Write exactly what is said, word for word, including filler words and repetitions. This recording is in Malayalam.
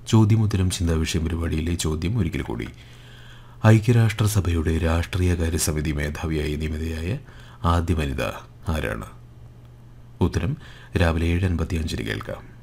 ചോദ്യമുത്തരം ചിന്താവിഷയം പരിപാടിയിലെ ചോദ്യം ഒരിക്കൽ കൂടി. ഐക്യരാഷ്ട്രസഭയുടെ രാഷ്ട്രീയകാര്യ സമിതി മേധാവിയായി നിയമിതയായ ആദ്യ വനിത ആരാണ്? ഉത്തരം രാവിലെ ഏഴ് അൻപത്തി അഞ്ചിന് കേൾക്കാം.